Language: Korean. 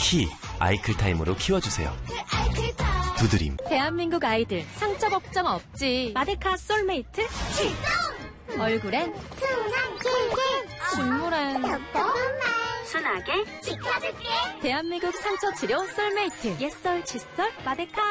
키 아이클타임으로 키워주세요. 두드림. 대한민국 아이들 상처 걱정 없지. 마데카 솔메이트 출동! 얼굴엔 순한 꿀꿀, 눈물엔 답답한 말 순하게 지켜줄게. 대한민국 상처 치료 솔메이트. 옛썰 칫솔 마데카.